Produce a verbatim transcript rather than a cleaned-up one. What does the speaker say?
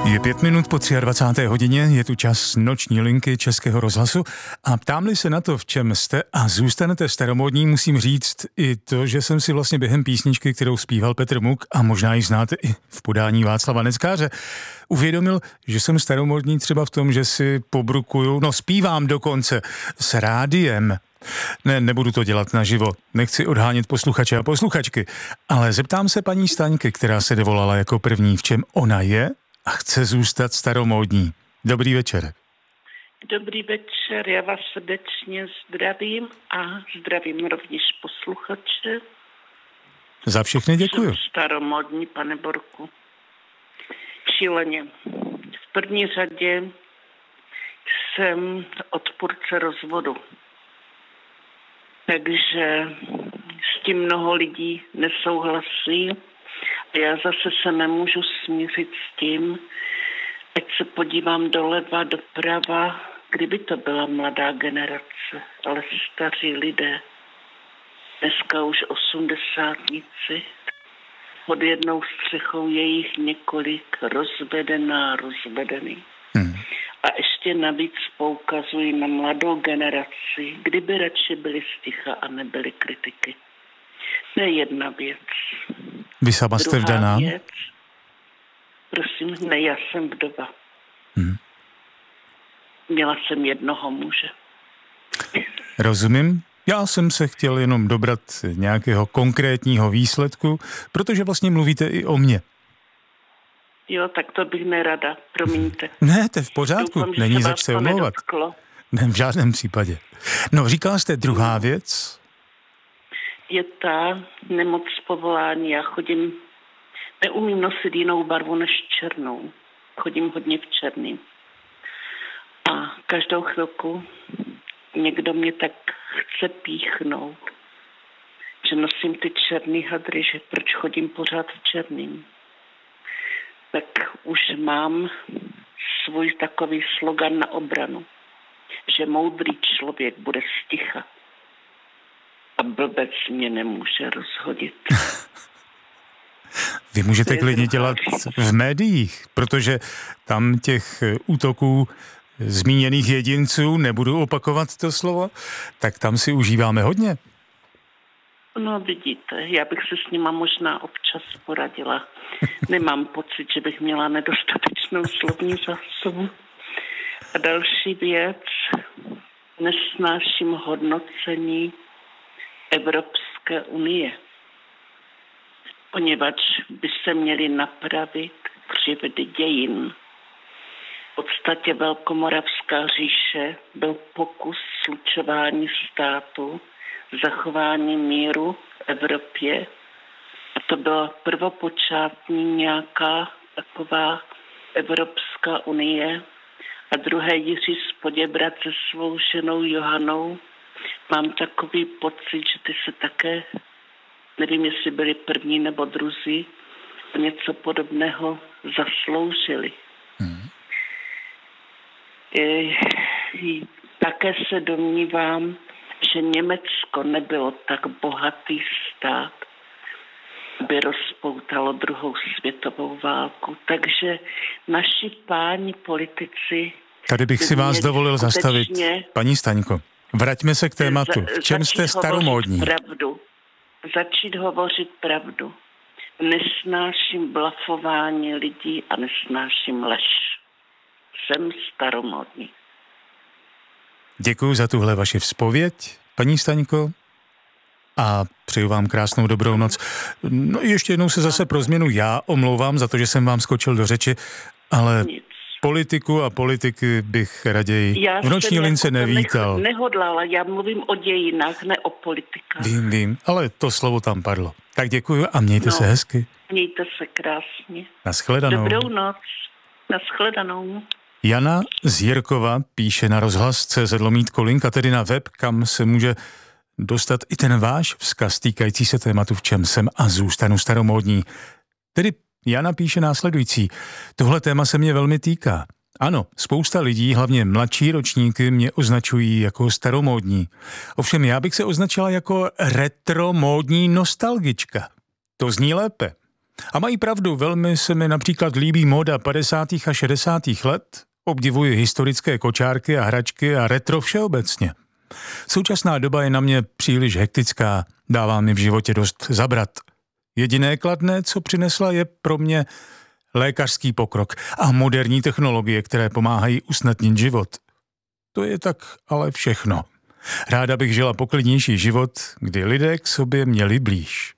Je pět minut po dvacáté třetí hodině, je tu čas noční linky Českého rozhlasu a ptám-li se na to, v čem jste a zůstanete staromódní, musím říct i to, že jsem si vlastně během písničky, kterou zpíval Petr Muk a možná ji znáte i v podání Václava Neckáře, uvědomil, že jsem staromódní třeba v tom, že si pobrukuju, no zpívám dokonce s rádiem. Ne, nebudu to dělat naživo, nechci odhánět posluchače a posluchačky, ale zeptám se paní Staňky, která se dovolala jako první, v čem ona je a chce zůstat staromódní. Dobrý večer. Dobrý večer, já vás srdečně zdravím a zdravím rovněž posluchače. Za všechny děkuju. Jsem staromódní, pane Borku. Šíleně. V první řadě jsem odpůrce rozvodu. Takže s tím mnoho lidí nesouhlasí. A já zase se nemůžu smířit s tím, ať se podívám doleva, doprava, kdyby to byla mladá generace, ale staří lidé, dneska už osmdesátníci, pod jednou střechou je jich několik, rozvedená, rozvedený. Hmm. A ještě navíc poukazují na mladou generaci, kdyby radši byli sticha a nebyli kritiky. To je jedna věc. Vy sama jste vdaná? Věc, prosím, ne, já jsem vdova. Hmm. Měla jsem jednoho muže. Rozumím. Já jsem se chtěl jenom dobrat nějakého konkrétního výsledku, protože vlastně mluvíte i o mně. Jo, tak to bych nerada, promiňte. Ne, to je v pořádku, Doufám, není zač se omlouvat. Ne, v žádném případě. No, říkala jste druhá věc? Je ta nemoc povolání. Já chodím, neumím nosit jinou barvu než černou. Chodím hodně v černým. A každou chvilku někdo mě tak chce píchnout, že nosím ty černý hadry, že proč chodím pořád v černým. Tak už mám svůj takový slogan na obranu, že moudrý člověk bude sticha a blbec mě nemůže rozhodit. Vy můžete klidně dělat v médiích, protože tam těch útoků zmíněných jedinců, nebudu opakovat to slovo, tak tam si užíváme hodně. No vidíte, já bych se s nima možná občas poradila. Nemám pocit, že bych měla nedostatečnou slovní zásobu. A další věc, nesnáším hodnocení Evropské unie, poněvadž by se měly napravit křivdy dějin. V podstatě Velkomoravská říše byl pokus slučování státu, zachování míru v Evropě. A to byla prvopočátní nějaká taková Evropská unie. A druhé Jiří z Poděbrad se svou ženou Johanou. Mám takový pocit, že ty se také, nevím, jestli byli první nebo druzí, něco podobného zasloužili. Hmm. E, také se domnívám, že Německo nebylo tak bohatý stát, aby rozpoutalo druhou světovou válku. Takže naši páni politici... Tady bych si vás dovolil zastavit, paní Staňko. Vraťme se k tématu. V čem jste staromódní? Pravdu. Začít hovořit pravdu. Nesnáším blafování lidí a nesnáším lež. Jsem staromódní. Děkuji za tuhle vaši vzpověď, paní Staňko, a přeju vám krásnou dobrou noc. No ještě jednou se zase pro změnu já omlouvám za to, že jsem vám skočil do řeči, ale Nic. politiku a politiky bych raději já v noční lince nevítal. Nehodlala, já mluvím o dějinách, ne o politikách. Vím, vím, ale to slovo tam padlo. Tak děkuji a mějte no, se hezky. Mějte se krásně. Naschledanou. Dobrou noc. Naschledanou. Jana z Jirkova píše na rozhlas tečka cé zet lomítko link, a tedy na web, kam se může dostat i ten váš vzkaz týkající se tématu v čem jsem a zůstanu staromódní. Tedy Jana píše následující. Tohle téma se mě velmi týká. Ano, spousta lidí, hlavně mladší ročníky, mě označují jako staromódní. Ovšem já bych se označila jako retromódní nostalgička. To zní lépe. A mají pravdu, velmi se mi například líbí móda padesátých a šedesátých let, obdivuji historické kočárky a hračky a retro všeobecně. Současná doba je na mě příliš hektická, dává mi v životě dost zabrat. Jediné kladné, co přinesla, je pro mě lékařský pokrok a moderní technologie, které pomáhají usnadnit život. To je tak ale všechno. Ráda bych žila poklidnější život, kdy lidé k sobě měli blíž.